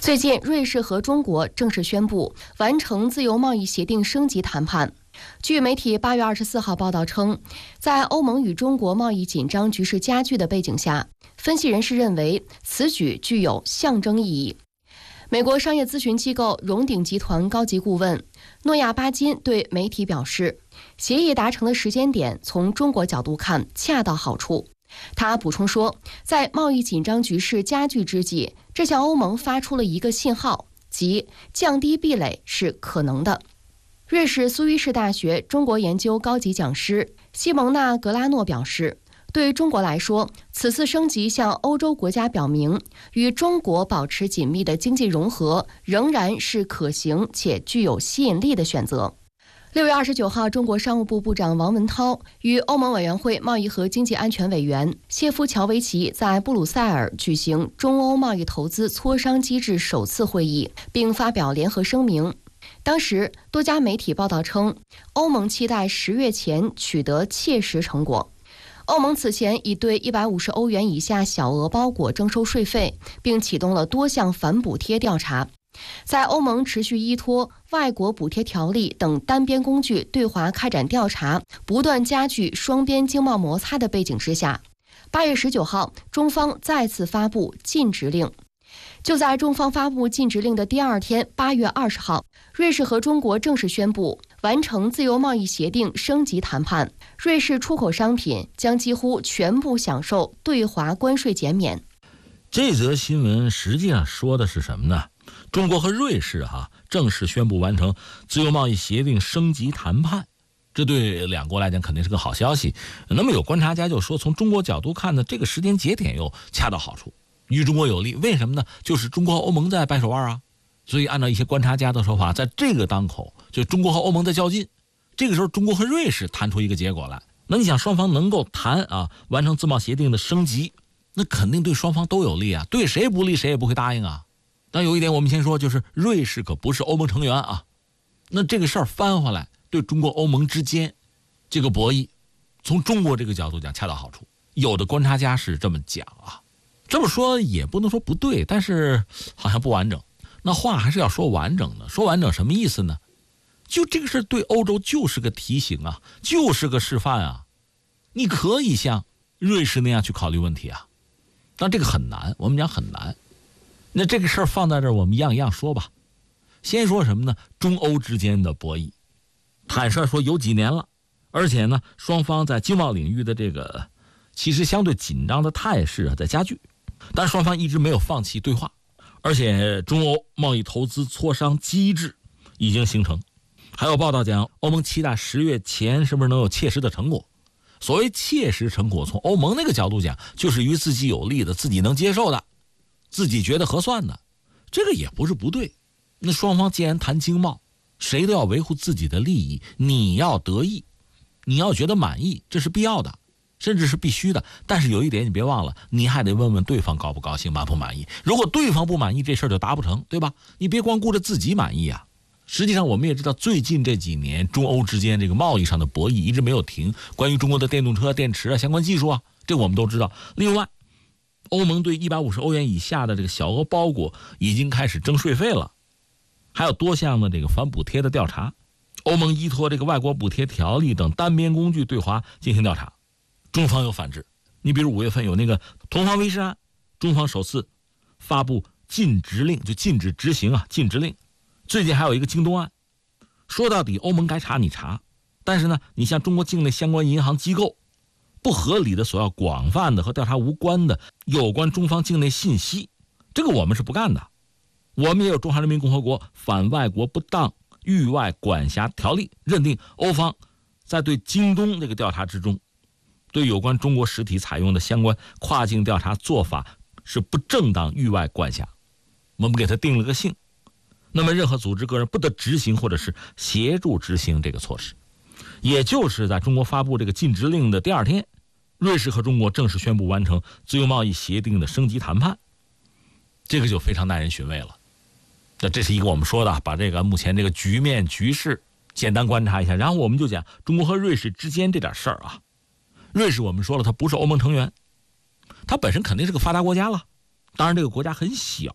最近，瑞士和中国正式宣布完成自由贸易协定升级谈判。据媒体8月24号报道称，在欧盟与中国贸易紧张局势加剧的背景下，分析人士认为此举具有象征意义。美国商业咨询机构荣鼎集团高级顾问诺亚巴金对媒体表示，协议达成的时间点从中国角度看恰到好处。他补充说，在贸易紧张局势加剧之际，这向欧盟发出了一个信号，即降低壁垒是可能的。瑞士苏伊士大学中国研究高级讲师西蒙娜·格拉诺表示，对中国来说，此次升级向欧洲国家表明，与中国保持紧密的经济融合仍然是可行且具有吸引力的选择。6月29号，中国商务部部长王文涛与欧盟委员会贸易和经济安全委员谢夫乔维奇在布鲁塞尔举行中欧贸易投资磋商机制首次会议，并发表联合声明。当时，多家媒体报道称，欧盟期待10月前取得切实成果。欧盟此前已对150欧元以下小额包裹征收税费，并启动了多项反补贴调查。在欧盟持续依托外国补贴条例等单边工具对华开展调查，不断加剧双边经贸摩擦的背景之下，8月19号，中方再次发布禁止令。就在中方发布禁止令的第二天，8月20号，瑞士和中国正式宣布完成自由贸易协定升级谈判，瑞士出口商品将几乎全部享受对华关税减免。 这则新闻实际上说的是什么呢？中国和瑞士正式宣布完成自由贸易协定升级谈判，这对两国来讲肯定是个好消息。那么有观察家就说，从中国角度看呢，这个时间节点又恰到好处，与中国有利。为什么呢？就是中国和欧盟在掰手腕啊。所以按照一些观察家的说法，在这个当口，就中国和欧盟在较劲，这个时候中国和瑞士谈出一个结果来。那你想双方能够谈完成自贸协定的升级，那肯定对双方都有利啊，对谁不利谁也不会答应啊。但有一点我们先说，就是瑞士可不是欧盟成员啊。那这个事儿翻回来，对中国欧盟之间这个博弈，从中国这个角度讲恰到好处。有的观察家是这么讲啊，这么说也不能说不对，但是好像不完整。那话还是要说完整的，说完整什么意思呢？就这个事对欧洲就是个提醒啊，就是个示范啊。你可以像瑞士那样去考虑问题啊，但这个很难，我们讲很难。那这个事儿放在这儿，我们一样一样说吧。先说什么呢？中欧之间的博弈，坦率说有几年了，而且呢，双方在经贸领域的这个其实相对紧张的态势在加剧，但双方一直没有放弃对话，而且中欧贸易投资磋商机制已经形成。还有报道讲，欧盟期待10月前是不是能有切实的成果？所谓切实成果，从欧盟那个角度讲，就是于自己有利的，自己能接受的，自己觉得合算的，这个也不是不对。那双方既然谈经贸，谁都要维护自己的利益，你要得意，你要觉得满意，这是必要的，甚至是必须的。但是有一点你别忘了，你还得问问对方高不高兴，满不满意。如果对方不满意，这事儿就达不成，对吧？你别光顾着自己满意啊。实际上我们也知道，最近这几年中欧之间这个贸易上的博弈一直没有停，关于中国的电动车、电池相关技术这个我们都知道。另外，欧盟对150欧元以下的这个小额包裹已经开始征税费了，还有多项的这个反补贴的调查。欧盟依托这个外国补贴条例等单边工具对华进行调查，中方有反制。你比如5月份有那个同方威士案，中方首次发布禁执令，就禁止执行禁执令。最近还有一个京东案，说到底欧盟该查你查，但是呢，你像中国境内相关银行机构不合理的索要广泛的和调查无关的有关中方境内信息，这个我们是不干的。我们也有中华人民共和国反外国不当域外管辖条例，认定欧方在对京东这个调查之中，对有关中国实体采用的相关跨境调查做法是不正当域外管辖，我们给他定了个性。那么任何组织个人不得执行或者是协助执行这个措施。也就是在中国发布这个禁执令的第二天，瑞士和中国正式宣布完成自由贸易协定的升级谈判，这个就非常耐人寻味了。那这是一个我们说的，把这个目前这个局面局势简单观察一下，然后我们就讲中国和瑞士之间这点事儿啊。瑞士我们说了，它不是欧盟成员，它本身肯定是个发达国家了，当然这个国家很小，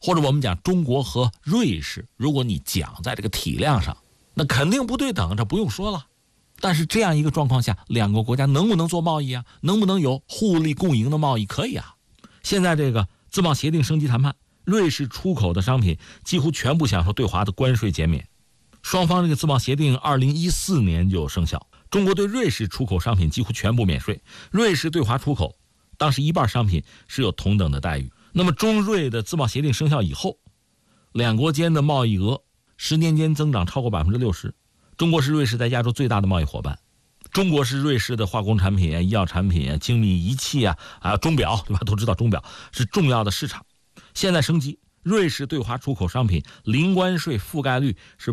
或者我们讲中国和瑞士，如果你讲在这个体量上，那肯定不对等，这不用说了。但是这样一个状况下，两个国家能不能做贸易啊？能不能有互利共赢的贸易？可以啊。现在这个自贸协定升级谈判，瑞士出口的商品几乎全部享受对华的关税减免。双方这个自贸协定2014年就生效，中国对瑞士出口商品几乎全部免税，瑞士对华出口当时一半商品是有同等的待遇。那么中瑞的自贸协定生效以后，两国间的贸易额10年间增长超过60%。中国是瑞士在亚洲最大的贸易伙伴，中国是瑞士的化工产品、医药产品、精密仪器钟表，对吧？都知道钟表是重要的市场。现在升级，瑞士对华出口商品零关税覆盖率是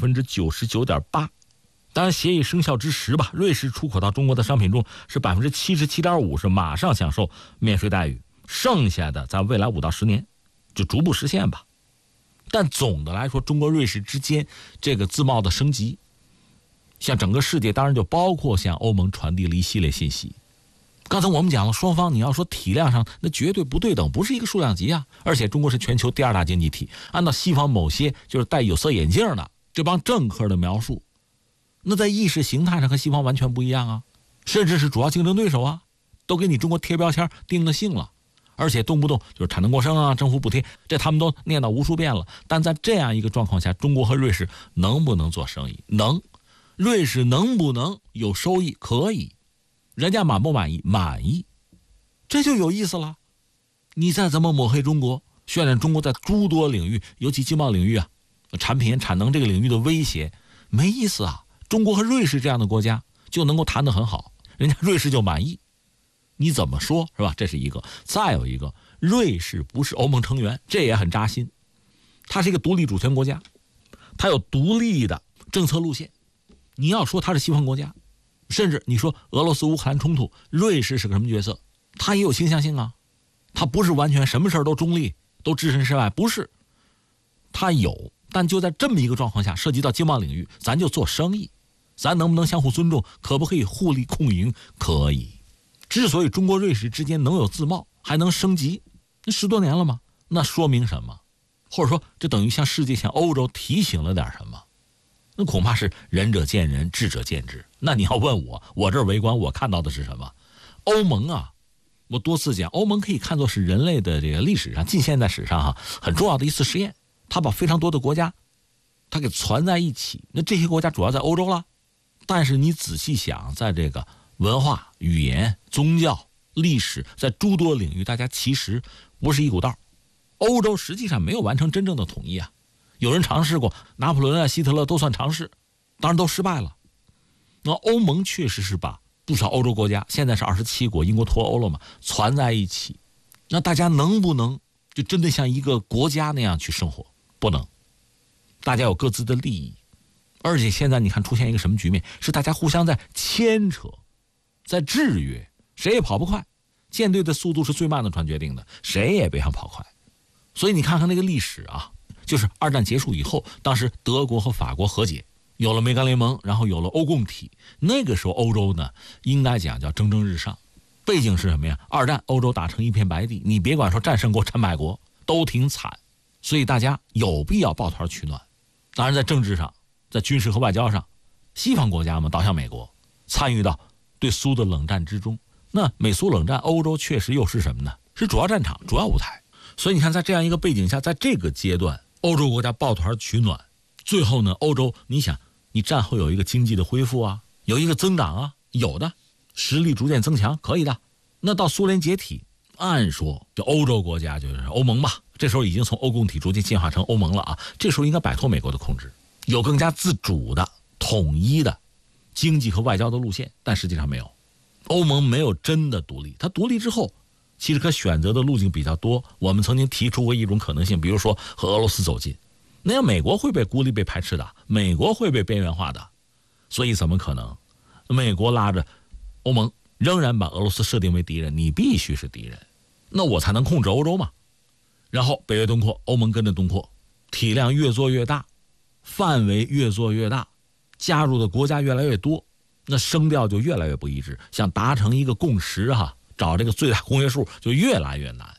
99.8%。当然，协议生效之时吧，瑞士出口到中国的商品中是77.5%是马上享受免税待遇，剩下的在未来5到10年就逐步实现吧。但总的来说，中国瑞士之间这个自贸的升级，向整个世界当然就包括向欧盟传递了一系列信息。刚才我们讲了，双方你要说体量上那绝对不对等，不是一个数量级啊。而且中国是全球第2大经济体，按照西方某些就是戴有色眼镜的这帮政客的描述，那在意识形态上和西方完全不一样啊，甚至是主要竞争对手啊，都给你中国贴标签定了性了。而且动不动就是产能过剩啊，政府补贴，这他们都念叨无数遍了。但在这样一个状况下，中国和瑞士能不能做生意？能。瑞士能不能有收益？可以。人家满不满意？满意。这就有意思了。你再怎么抹黑中国，渲染中国在诸多领域，尤其经贸领域啊，产品产能这个领域的威胁，没意思啊。中国和瑞士这样的国家就能够谈得很好，人家瑞士就满意。你怎么说是吧？这是一个。再有一个，瑞士不是欧盟成员，这也很扎心。它是一个独立主权国家，它有独立的政策路线。你要说它是西方国家，甚至你说俄罗斯乌克兰冲突，瑞士是个什么角色？它也有倾向性啊。它不是完全什么事都中立，都置身事外，不是。它有，但就在这么一个状况下，涉及到经贸领域，咱就做生意，咱能不能相互尊重？可不可以互利共赢？可以。之所以中国瑞士之间能有自贸，还能升级，那10多年了吗？那说明什么？或者说这等于向世界、向欧洲提醒了点什么？那恐怕是仁者见仁，智者见智。那你要问我这儿围观，我看到的是什么？欧盟啊，我多次讲，欧盟可以看作是人类的这个历史上、近现代史上很重要的一次实验。它把非常多的国家，它给攒在一起。那这些国家主要在欧洲了，但是你仔细想，在这个文化、语言、宗教、历史，在诸多领域，大家其实不是一股道。欧洲实际上没有完成真正的统一啊。有人尝试过，拿破仑啊、希特勒都算尝试，当然都失败了。那欧盟确实是把不少欧洲国家，现在是27国，英国脱欧了嘛，攒在一起。那大家能不能就真的像一个国家那样去生活？不能。大家有各自的利益，而且现在你看出现一个什么局面？是大家互相在牵扯，在制约，谁也跑不快。舰队的速度是最慢的船决定的，谁也别想跑快。所以你看看那个历史啊，就是二战结束以后，当时德国和法国和解，有了梅干联盟，然后有了欧共体。那个时候欧洲呢，应该讲叫蒸蒸日上。背景是什么呀？二战欧洲打成一片白地，你别管说战胜国、战败国，都挺惨。所以大家有必要抱团取暖。当然在政治上，在军事和外交上，西方国家嘛倒向美国，参与到对苏的冷战之中。那美苏冷战，欧洲确实又是什么呢？是主要战场、主要舞台。所以你看，在这样一个背景下，在这个阶段，欧洲国家抱团取暖，最后呢，欧洲你想，你战后有一个经济的恢复啊，有一个增长啊，有的，实力逐渐增强，可以的。那到苏联解体，按说就欧洲国家就是欧盟吧，这时候已经从欧共体逐渐进化成欧盟了啊，这时候应该摆脱美国的控制，有更加自主的、统一的经济和外交的路线，但实际上没有。欧盟没有真的独立，它独立之后，其实可选择的路径比较多。我们曾经提出过一种可能性，比如说和俄罗斯走近，那样美国会被孤立、被排斥的，美国会被边缘化的。所以怎么可能？美国拉着欧盟仍然把俄罗斯设定为敌人，你必须是敌人，那我才能控制欧洲嘛。然后北约东扩，欧盟跟着东扩，体量越做越大，范围越做越大，加入的国家越来越多，那声调就越来越不一致，想达成一个共识找这个最大公约数就越来越难。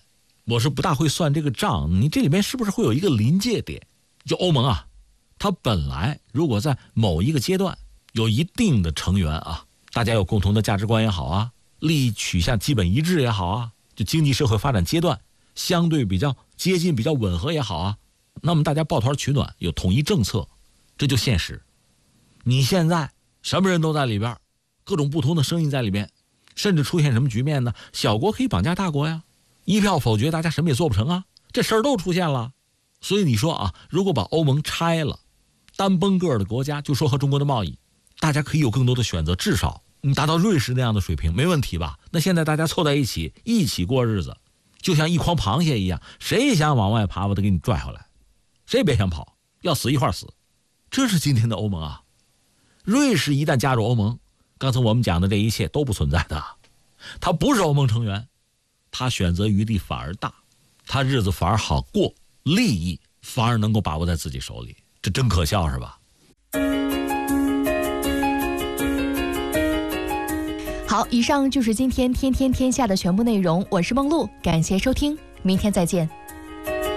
我是不大会算这个账，你这里面是不是会有一个临界点？就欧盟啊，它本来如果在某一个阶段有一定的成员啊，大家有共同的价值观也好啊，利益取向基本一致也好啊，就经济社会发展阶段相对比较接近、比较吻合也好啊，那么大家抱团取暖，有统一政策，这就现实。你现在什么人都在里边，各种不同的声音在里边，甚至出现什么局面呢？小国可以绑架大国呀，一票否决，大家什么也做不成啊，这事儿都出现了。所以你说啊，如果把欧盟拆了，单崩个的国家，就说和中国的贸易，大家可以有更多的选择，至少你达到瑞士那样的水平没问题吧？那现在大家凑在一起过日子，就像一筐螃蟹一样，谁想往外爬我都给你拽回来，谁也别想跑，要死一块死。这是今天的欧盟啊。瑞士一旦加入欧盟，刚才我们讲的这一切都不存在的，他不是欧盟成员，他选择余地反而大，他日子反而好过，利益反而能够把握在自己手里，这真可笑是吧？ 好，以上就是今天天天天下的全部内容，我是梦露，感谢收听，明天再见。